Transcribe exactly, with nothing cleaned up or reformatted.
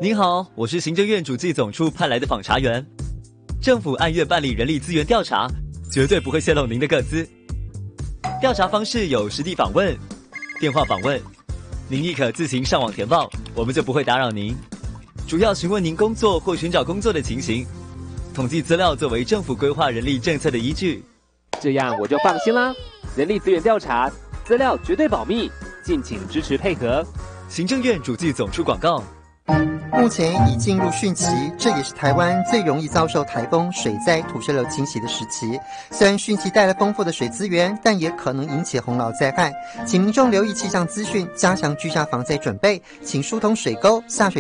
您好，我是行政院主计总处派来的访查员。政府按月办理人力资源调查，绝对不会泄露您的个资。调查方式有实地访问、电话访问，您亦可自行上网填报，我们就不会打扰您。主要询问您工作或寻找工作的情形，统计资料作为政府规划人力政策的依据。 这样我就放心啦。人力资源调查，资料绝对保密，敬请支持配合。 行政院主计总处广告。 目前已进入汛期，这也是台湾最容易遭受台风、水灾、土石流侵袭的时期。虽然汛期带来丰富的水资源，但也可能引起洪涝灾害，请民众留意气象资讯，加强居家防灾准备，请疏通水沟、下水